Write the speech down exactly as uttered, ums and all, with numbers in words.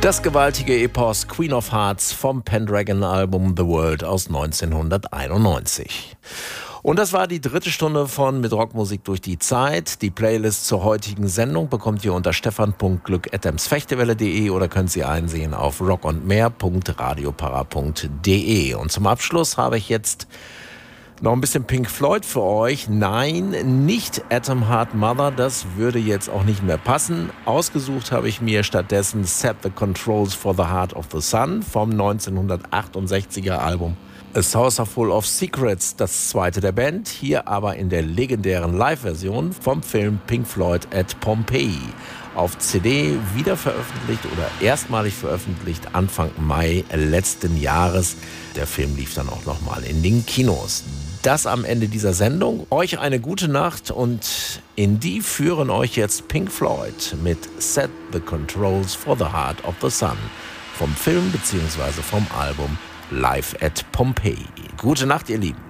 Das gewaltige Epos Queen of Hearts vom Pendragon-Album The World aus neunzehnhunderteinundneunzig. Und das war die dritte Stunde von Mit Rockmusik durch die Zeit. Die Playlist zur heutigen Sendung bekommt ihr unter stefan punkt glück at emsfechtewelle punkt de oder könnt sie einsehen auf rockundmehr punkt radiopara punkt de. Und zum Abschluss habe ich jetzt noch ein bisschen Pink Floyd für euch. Nein, nicht Atom Heart Mother, das würde jetzt auch nicht mehr passen. Ausgesucht habe ich mir stattdessen Set the Controls for the Heart of the Sun vom neunzehnhundertachtundsechziger Album A Saucer Full of Secrets, das zweite der Band, hier aber in der legendären Live-Version vom Film Pink Floyd at Pompeii. Auf C D wieder veröffentlicht oder erstmalig veröffentlicht Anfang Mai letzten Jahres. Der Film lief dann auch nochmal in den Kinos. Das am Ende dieser Sendung. Euch eine gute Nacht und in die führen euch jetzt Pink Floyd mit Set the Controls for the Heart of the Sun vom Film bzw. vom Album Live at Pompeii. Gute Nacht, ihr Lieben.